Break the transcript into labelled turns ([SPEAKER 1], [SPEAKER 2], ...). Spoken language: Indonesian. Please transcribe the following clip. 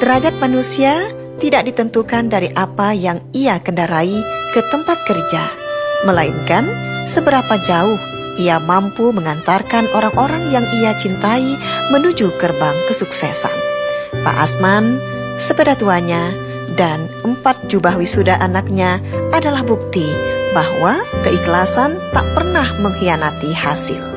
[SPEAKER 1] Derajat manusia tidak ditentukan dari apa yang ia kendarai ke tempat kerja, melainkan seberapa jauh ia mampu mengantarkan orang-orang yang ia cintai menuju gerbang kesuksesan. Pak Asman, sepeda tuanya, dan 4 jubah wisuda anaknya adalah bukti bahwa keikhlasan tak pernah mengkhianati hasil.